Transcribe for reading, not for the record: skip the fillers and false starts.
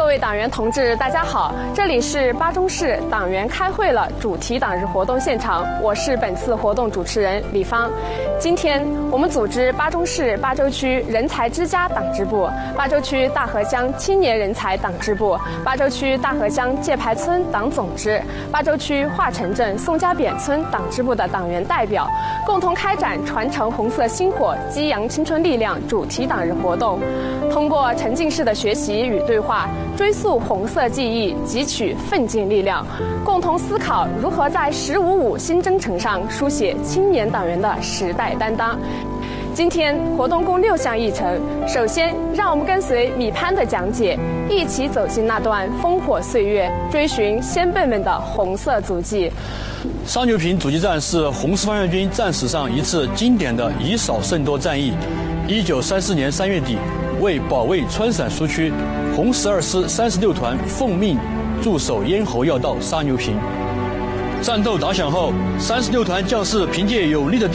各位党员同志，大家好，这里是巴中市党员开会了主题党日活动现场，我是本次活动主持人李芳。今天我们组织巴中市巴州区人才之家党支部、巴州区大河乡青年人才党支部、巴州区大河乡界牌村党总支、巴州区化城镇宋家扁村党支部的党员代表，共同开展传承红色星火、激扬青春力量主题党日活动，通过沉浸式的学习与对话，追溯红色记忆，汲取奋进力量，共同思考如何在“15+5”新征程上书写青年党员的时代担当。今天活动共6项议程，首先让我们跟随米潘的讲解，一起走进那段烽火岁月，追寻先辈们的红色足迹。 沙牛坪阻击战是红四方面军战史上一次经典的以少胜多战役。1934年3月底，为保卫川陕苏区，红12师36团奉命驻守咽喉要道沙牛坪。战斗打响后，36团将士凭借有力的